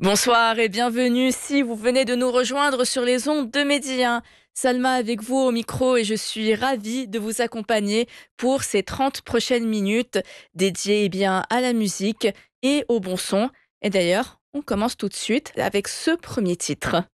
Bonsoir et bienvenue si vous venez de nous rejoindre sur les ondes de Midi 1. Salma avec vous au micro et je suis ravie de vous accompagner pour ces 30 prochaines minutes dédiées bien à la musique et au bon son. Et d'ailleurs, on commence tout de suite avec ce premier titre.